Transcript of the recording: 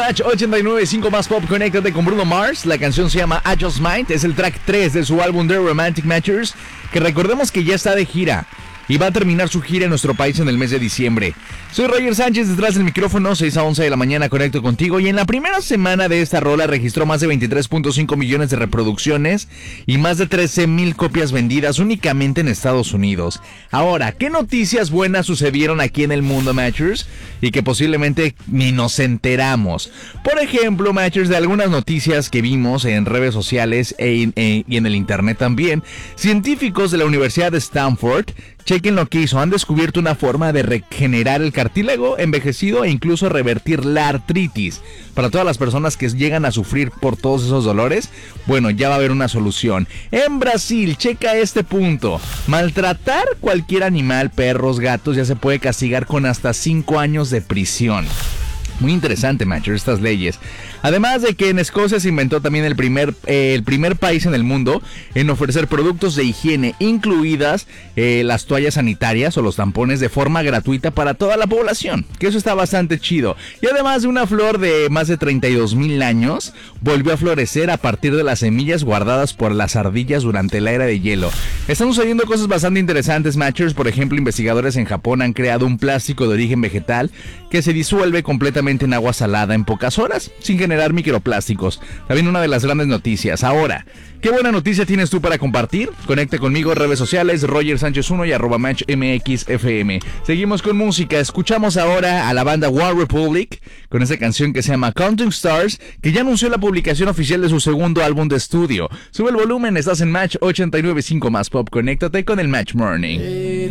Match 89.5 más pop. Conéctate con Bruno Mars. La canción se llama I Just Might. Es el track 3 de su álbum The Romantic Matchers, que recordemos que ya está de gira y va a terminar su gira en nuestro país en el mes de diciembre. Soy Roger Sánchez, detrás del micrófono, 6 a 11 de la mañana conecto contigo. Y en la primera semana de esta rola registró más de 23.5 millones de reproducciones y más de 13,000 copias vendidas únicamente en Estados Unidos. Ahora, ¿qué noticias buenas sucedieron aquí en el mundo, Matchers? Y que posiblemente ni nos enteramos. Por ejemplo, Matchers, de algunas noticias que vimos en redes sociales y en el internet también. Científicos de la Universidad de Stanford, chequen lo que hizo. Han descubierto una forma de regenerar el cartílago envejecido e incluso revertir la artritis. Para todas las personas que llegan a sufrir por todos esos dolores, bueno, ya va a haber una solución. En Brasil, checa este punto. Maltratar cualquier animal, perros, gatos, ya se puede castigar con hasta 5 años de prisión. Muy interesante, Matcher, estas leyes. Además de que en Escocia se inventó también el primer país en el mundo en ofrecer productos de higiene, incluidas las toallas sanitarias o los tampones, de forma gratuita para toda la población, que eso está bastante chido. Y además de una flor de más de 32,000 años, volvió a florecer a partir de las semillas guardadas por las ardillas durante la era de hielo. Están sucediendo cosas bastante interesantes, Matchers. Por ejemplo, investigadores en Japón han creado un plástico de origen vegetal que se disuelve completamente en agua salada en pocas horas, sin generar microplásticos. También una de las grandes noticias. Ahora, ¿qué buena noticia tienes tú para compartir? Conecta conmigo en redes sociales, Roger Sánchez 1 y @MatchMXFM. Seguimos con música. Escuchamos ahora a la banda One Republic con esta canción que se llama Counting Stars, que ya anunció la publicación oficial de su segundo álbum de estudio. Sube el volumen, estás en Match 89.5 más pop. Conéctate con el Match Morning.